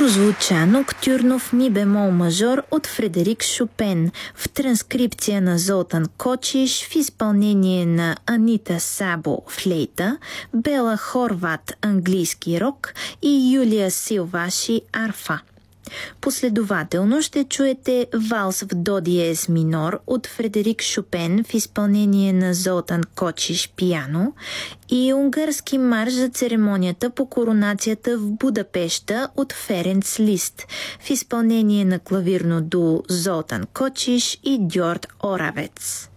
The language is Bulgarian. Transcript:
прозвуча ноктюрно в ми бемол мажор от Фредерик Шопен в транскрипция на Золтан Кочиш в изпълнение на Анита Сабо флейта, Бела Хорват английски рок и Юлия Силваши арфа. Последователно ще чуете валс в до диез минор от Фредерик Шопен в изпълнение на Золтан Кочиш пиано и унгарски марш за церемонията по коронацията в Будапеща от Ференц Лист в изпълнение на клавирно дуо Золтан Кочиш и Дьорд Оравец.